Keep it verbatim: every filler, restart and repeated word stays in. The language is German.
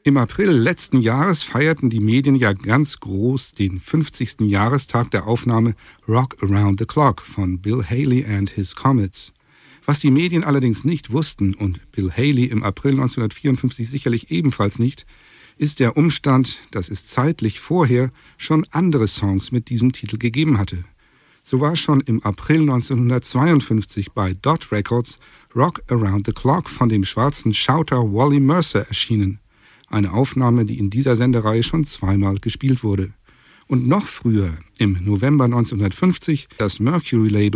Im April letzten Jahres feierten die Medien ja ganz groß den fünfzigsten Jahrestag der Aufnahme Rock Around the Clock von Bill Haley and His Comets. Was die Medien allerdings nicht wussten und Bill Haley im April neunzehnhundertvierundfünfzig sicherlich ebenfalls nicht, ist der Umstand, dass es zeitlich vorher schon andere Songs mit diesem Titel gegeben hatte. So war schon im April neunzehnhundertzweiundfünfzig bei Dot Records Rock Around the Clock von dem schwarzen Shouter Wally Mercer erschienen. Eine Aufnahme, die in dieser Sendereihe schon zweimal gespielt wurde. Und noch früher, im November neunzehnhundertfünfzig, das Mercury-Label